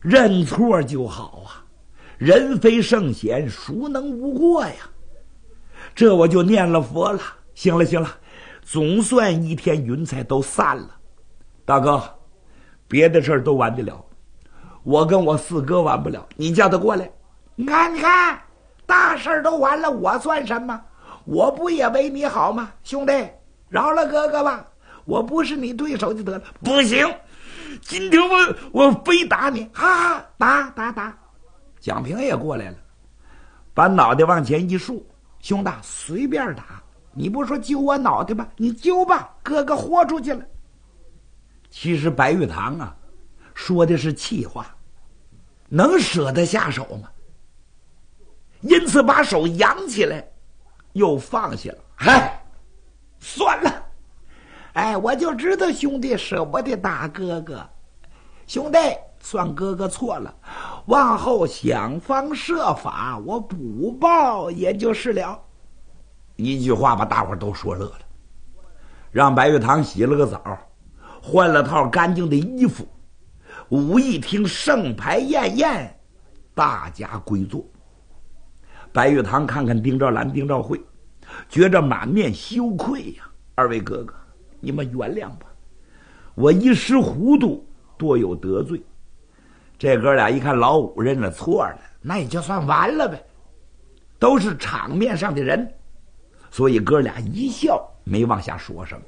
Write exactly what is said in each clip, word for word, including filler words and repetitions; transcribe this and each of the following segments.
认错就好啊，人非圣贤，孰能无过呀？这我就念了佛了。行了行了，总算一天云彩都散了。大哥，别的事儿都完得了，我跟我四哥完不了，你叫他过来。你看你看，大事都完了，我算什么？我不也为你好吗？兄弟，饶了哥哥吧，我不是你对手就得了。不行，今天我我非打你！哈哈，打打打！蒋平也过来了，把脑袋往前一竖，兄弟随便打，你不说揪我脑袋吧，你揪吧，哥哥豁出去了。其实白玉堂啊，说的是气话，能舍得下手吗？因此把手扬起来，又放下了。哎，算了，哎，我就知道兄弟舍不得打哥哥，兄弟，算哥哥错了，往后想方设法，我补报也就是了。一句话把大伙都说乐了，让白玉堂洗了个澡，换了套干净的衣服，武艺厅盛牌宴宴，大家归坐。白玉堂看看丁兆兰、丁兆慧，觉着满面羞愧呀。二位哥哥，你们原谅吧，我一时糊涂，多有得罪。这哥俩一看老五认了错了，那也就算完了呗，都是场面上的人，所以哥俩一笑，没往下说什么。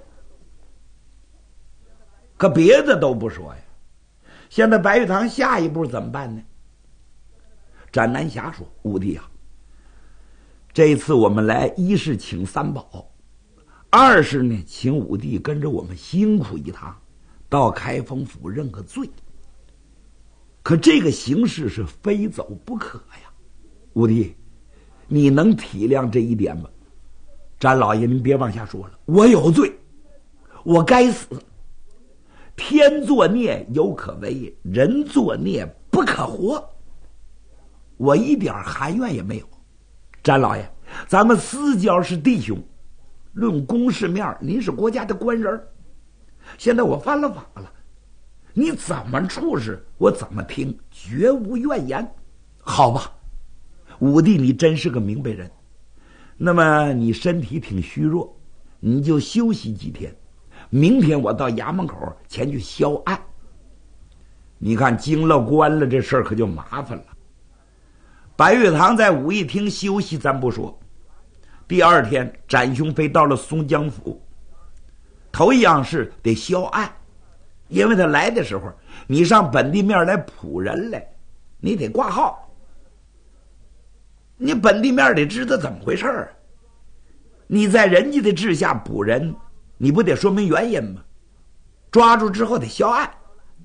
可别的都不说呀，现在白玉堂下一步怎么办呢？展南霞说：“五弟啊，这一次我们来，一是请三宝，二是呢，请五弟跟着我们辛苦一趟，到开封府认个罪。可这个形势是非走不可呀，五弟，你能体谅这一点吗？展老爷，您别往下说了，我有罪，我该死。天作孽犹可为，人作孽不可活。我一点含怨也没有。展老爷，咱们私交是弟兄，论公事面，您是国家的官人，现在我犯了法了，你怎么处置我怎么听，绝无怨言。好吧，五弟你真是个明白人。那么你身体挺虚弱，你就休息几天，明天我到衙门口前去销案。你看经了官了，这事儿可就麻烦了。白玉堂在武义厅休息咱不说，第二天展雄飞到了松江府，头一样是得销案，因为他来的时候你上本地面来捕人来，你得挂号，你本地面得知道怎么回事儿，你在人家的治下捕人，你不得说明原因吗？抓住之后得销案。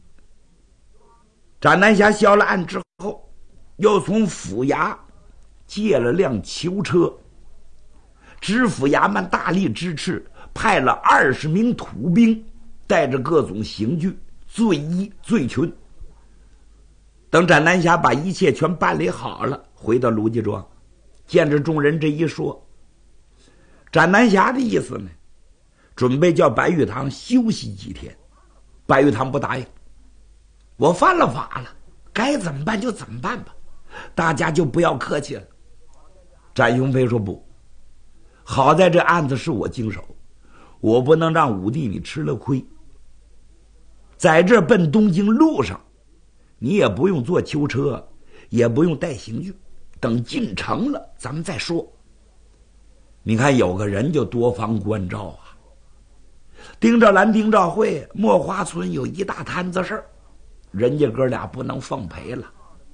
展南霞销了案之后，又从府衙借了辆囚车，知府衙门大力支持，派了二十名土兵，带着各种刑具，罪一罪群。等展南霞把一切全办理好了，回到卢家庄，见着众人这一说，展南霞的意思呢，准备叫白玉堂休息几天。白玉堂不答应，我犯了法了，该怎么办就怎么办吧，大家就不要客气了。展雄飞说：“不，好在这案子是我经手，我不能让五弟你吃了亏。在这奔东京路上，你也不用坐囚车，也不用带刑具，等进城了咱们再说。你看有个人就多方关照啊。丁兆兰、丁兆慧、墨花村有一大摊子事儿，人家哥俩不能奉陪了，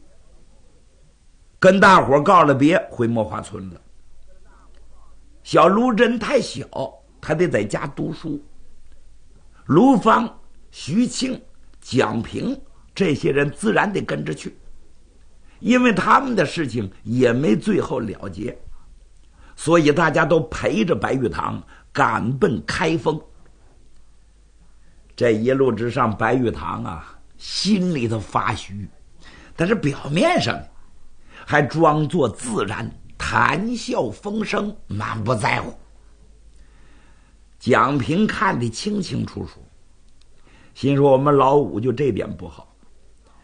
跟大伙告了别，回墨花村了。小卢真太小，他得在家读书。卢芳、徐庆、蒋平这些人自然得跟着去，因为他们的事情也没最后了结，所以大家都陪着白玉堂赶奔开封。这一路之上，白玉堂啊心里头发虚，但是表面上还装作自然，谈笑风生，满不在乎。蒋平看得清清楚楚，心说我们老五就这点不好，